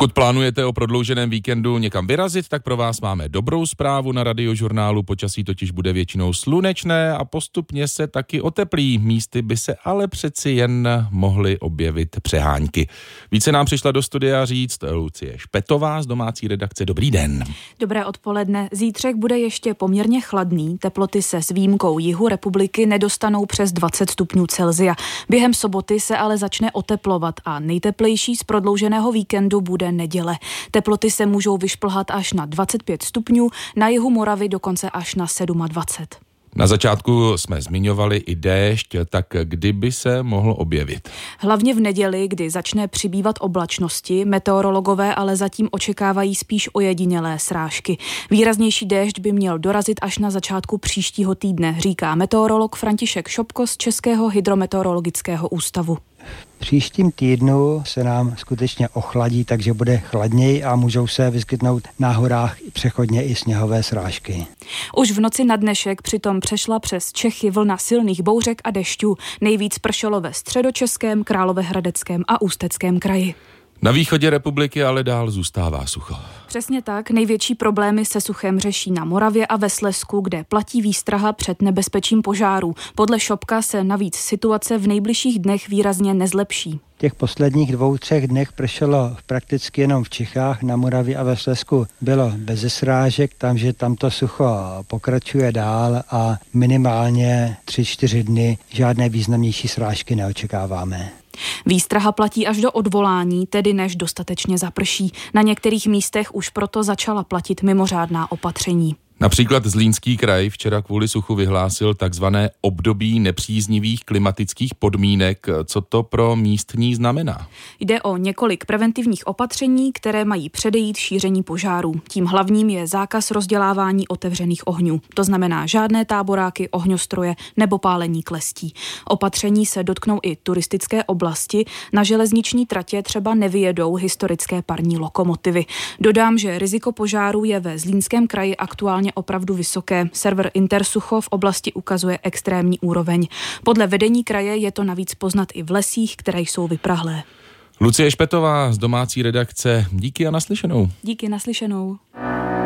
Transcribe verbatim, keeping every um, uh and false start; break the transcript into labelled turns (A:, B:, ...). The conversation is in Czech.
A: Pokud plánujete o prodlouženém víkendu někam vyrazit, tak pro vás máme dobrou zprávu na Radiožurnálu. Počasí totiž bude většinou slunečné a postupně se taky oteplí. Místy by se ale přeci jen mohly objevit přehánky. Více nám přišla do studia říct Lucie Špetová z domácí redakce. Dobrý den.
B: Dobré odpoledne. Zítřek bude ještě poměrně chladný. Teploty se s výjimkou jihu republiky nedostanou přes dvacet stupňů Celsia. Během soboty se ale začne oteplovat a nejteplejší z prodlouženého víkendu bude neděle. Teploty se můžou vyšplhat až na dvacet pět stupňů, na jihu Moravy dokonce až na dvacet sedm.
A: Na začátku jsme zmiňovali i déšť, tak kdy by se mohl objevit?
B: Hlavně v neděli, kdy začne přibývat oblačnosti, meteorologové ale zatím očekávají spíš ojedinělé srážky. Výraznější déšť by měl dorazit až na začátku příštího týdne, říká meteorolog František Šopko z Českého hydrometeorologického ústavu.
C: V příštím týdnu se nám skutečně ochladí, takže bude chladněji a můžou se vyskytnout na horách přechodně i sněhové srážky.
B: Už v noci na dnešek přitom přešla přes Čechy vlna silných bouřek a dešťů. Nejvíc pršelo ve Středočeském, Královéhradeckém a Ústeckém kraji.
A: Na východě republiky ale dál zůstává sucho.
B: Přesně tak, největší problémy se suchem řeší na Moravě a ve Slezsku, kde platí výstraha před nebezpečím požárů. Podle Šopka se navíc situace v nejbližších dnech výrazně nezlepší.
C: V těch posledních dvou, třech dnech pršelo prakticky jenom v Čechách, na Moravě a ve Slezsku bylo beze srážek, takže tamto sucho pokračuje dál a minimálně tři, čtyři dny žádné významnější srážky neočekáváme.
B: Výstraha platí až do odvolání, tedy než dostatečně zaprší. Na některých místech už proto začala platit mimořádná opatření.
A: Například Zlínský kraj včera kvůli suchu vyhlásil takzvané období nepříznivých klimatických podmínek. Co to pro místní znamená?
B: Jde o několik preventivních opatření, které mají předejít šíření požárů. Tím hlavním je zákaz rozdělávání otevřených ohňů. To znamená žádné táboráky, ohňostroje nebo pálení klestí. Opatření se dotknou i turistické oblasti. Na železniční tratě třeba nevyjedou historické parní lokomotivy. Dodám, že riziko požáru je ve Zlínském kraji aktuálně opravdu vysoké. Server Intersucho v oblasti ukazuje extrémní úroveň. Podle vedení kraje je to navíc poznat i v lesích, které jsou vyprahlé.
A: Lucie Špetová z domácí redakce. Díky a naslyšenou.
B: Díky naslyšenou.